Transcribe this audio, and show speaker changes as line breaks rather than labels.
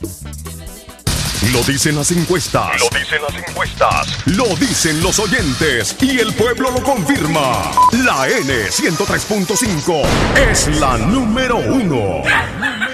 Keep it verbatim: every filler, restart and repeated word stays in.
Lo dicen las encuestas. Lo dicen las encuestas. Lo dicen los oyentes. Y el pueblo lo confirma. La N ciento tres punto cinco es la número uno.